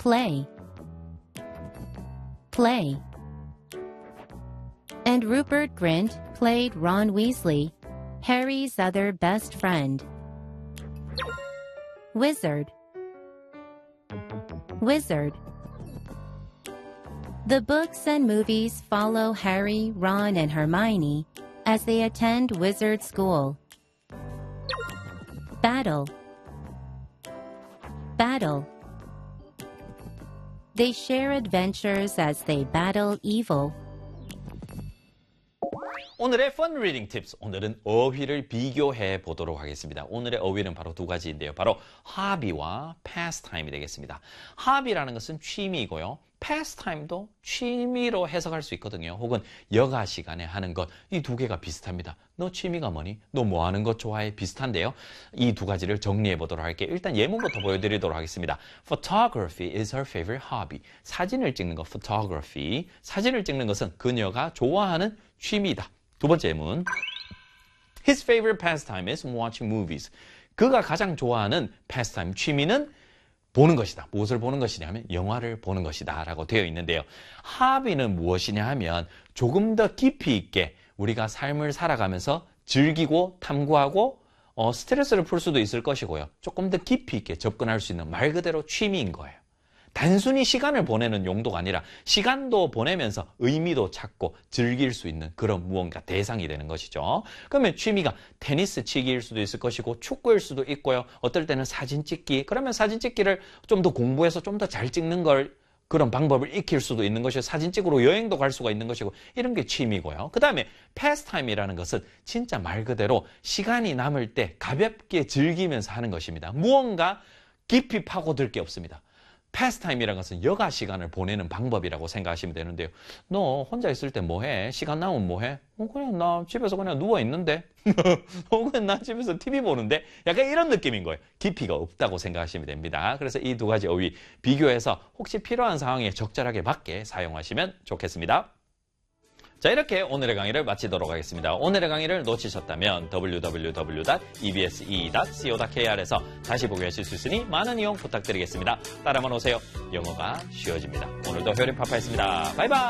play, play. And Rupert Grint played Ron Weasley, Harry's other best friend. Wizard, wizard. The books and movies follow Harry, Ron, and Hermione as they attend wizard school. Battle, battle. They share adventures as they battle evil. 오늘의 Fun Reading Tips, 오늘은 어휘를 비교해 보도록 하겠습니다. 오늘의 어휘는 바로 두 가지인데요. 바로 hobby와 pastime이 되겠습니다. hobby라는 것은 취미이고요. pastime도 취미로 해석할 수 있거든요. 혹은 여가 시간에 하는 것, 이 두 개가 비슷합니다. 너 취미가 뭐니? 너 뭐 하는 것 좋아해? 비슷한데요. 이 두 가지를 정리해 보도록 할게요. 일단 예문부터 보여드리도록 하겠습니다. Photography is her favorite hobby. 사진을 찍는 것, photography. 사진을 찍는 것은 그녀가 좋아하는 취미이다. 두 번째 예문. His favorite pastime is watching movies. 그가 가장 좋아하는 pastime, 취미는 보는 것이다. 무엇을 보는 것이냐면 영화를 보는 것이다 라고 되어 있는데요. hobby는 무엇이냐 하면 조금 더 깊이 있게 우리가 삶을 살아가면서 즐기고 탐구하고 스트레스를 풀 수도 있을 것이고요. 조금 더 깊이 있게 접근할 수 있는 말 그대로 취미인 거예요. 단순히 시간을 보내는 용도가 아니라 시간도 보내면서 의미도 찾고 즐길 수 있는 그런 무언가 대상이 되는 것이죠. 그러면 취미가 테니스 치기일 수도 있을 것이고 축구일 수도 있고요. 어떨 때는 사진 찍기. 그러면 사진 찍기를 좀 더 공부해서 좀 더 잘 찍는 걸 그런 방법을 익힐 수도 있는 것이고 사진 찍으러 여행도 갈 수가 있는 것이고 이런 게 취미고요. 그 다음에 pastime이라는 것은 진짜 말 그대로 시간이 남을 때 가볍게 즐기면서 하는 것입니다. 무언가 깊이 파고들 게 없습니다. pastime이라는 것은 여가 시간을 보내는 방법이라고 생각하시면 되는데요. 너 혼자 있을 때 뭐 해? 시간 남으면 뭐 해? 그냥 나 집에서 그냥 누워있는데? 혹은 나 집에서 TV 보는데? 약간 이런 느낌인 거예요. 깊이가 없다고 생각하시면 됩니다. 그래서 이 두 가지 어휘 비교해서 혹시 필요한 상황에 적절하게 맞게 사용하시면 좋겠습니다. 자, 이렇게 오늘의 강의를 마치도록 하겠습니다. 오늘의 강의를 놓치셨다면 www.ebse.co.kr에서 다시 보기 하실 수 있으니 많은 이용 부탁드리겠습니다. 따라만 오세요. 영어가 쉬워집니다. 오늘도 효린 파파였습니다. 바이바이.